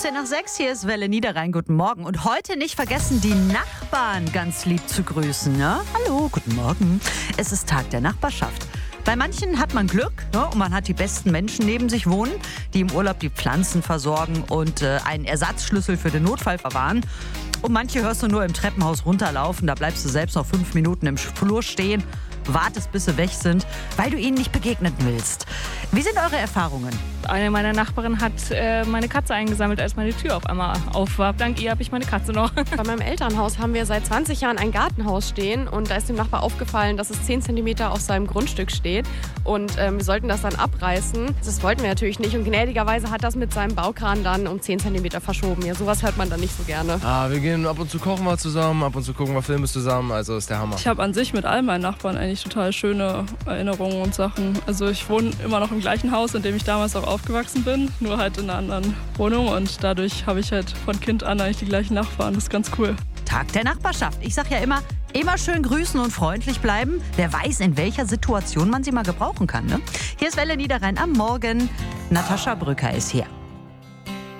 5:15. Hier ist Welle Niederrhein. Guten Morgen. Und heute nicht vergessen, die Nachbarn ganz lieb zu grüßen. Ne? Hallo, guten Morgen. Es ist Tag der Nachbarschaft. Bei manchen hat man Glück, ne? Und man hat die besten Menschen neben sich wohnen, die im Urlaub die Pflanzen versorgen und einen Ersatzschlüssel für den Notfall verwahren. Und manche hörst du nur im Treppenhaus runterlaufen, da bleibst du selbst noch 5 Minuten im Flur stehen, wartest, bis sie weg sind, weil du ihnen nicht begegnen willst. Wie sind eure Erfahrungen? Eine meiner Nachbarinnen hat meine Katze eingesammelt, als meine Tür auf einmal auf war. Dank ihr habe ich meine Katze noch. Bei meinem Elternhaus haben wir seit 20 Jahren ein Gartenhaus stehen und da ist dem Nachbar aufgefallen, dass es 10 cm auf seinem Grundstück steht und wir sollten das dann abreißen. Das wollten wir natürlich nicht und gnädigerweise hat das mit seinem Baukran dann um 10 cm verschoben. Ja, sowas hört man dann nicht so gerne. Wir gehen ab und zu kochen mal zusammen, ab und zu gucken wir Filme zusammen, also ist der Hammer. Ich habe an sich mit all meinen Nachbarn eigentlich total schöne Erinnerungen und Sachen. Also ich wohne immer noch im gleichen Haus, in dem ich damals auch aufgewachsen bin, nur halt in einer anderen Wohnung und dadurch habe ich halt von Kind an eigentlich die gleichen Nachbarn. Das ist ganz cool. Tag der Nachbarschaft. Ich sag ja immer schön grüßen und freundlich bleiben. Wer weiß, in welcher Situation man sie mal gebrauchen kann. Ne? Hier ist Welle Niederrhein am Morgen. Natascha Brücker ist hier.